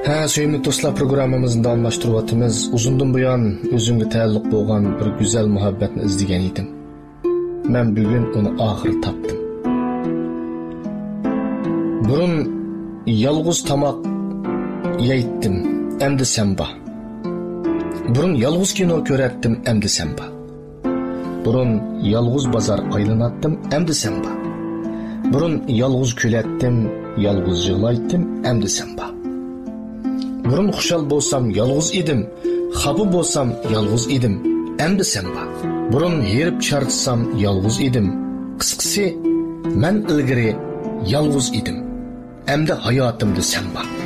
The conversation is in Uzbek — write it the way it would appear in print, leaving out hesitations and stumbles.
Söyümlük dostlar, programımızın davamlaştırıvatımız. Uzundan buyon özümge taalluq bo'lgan bir güzel muhabbetni izleyen edim. Men bugün onu ahir tapdım. Burun yalğız tamak yeyttim, emdi sen ba. Burun yalğız kino körettim, emdi sen ba. Burun yalğız bazar aylanattim, emdi sen ba. Burun yalğız külettim, yalğız yığlayttim, emdi sen ba. Burun xushal bo'lsam yalğız edim, xafa bo'lsam yalğız edim, emdi sen ba. Burun herib chartsam yalğız edim. Qisqasi, men ilgari yalğız edim. Emdi hayotimda sen ba.